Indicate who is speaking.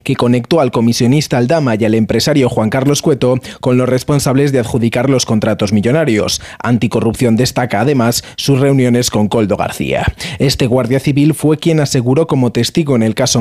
Speaker 1: que conectó al comisionista Aldama y al empresario Juan Carlos Cueto con los responsables de adjudicar los contratos millonarios. Anticorrupción destaca además sus reuniones con Koldo García. Este guardia civil fue quien aseguró como testigo en el caso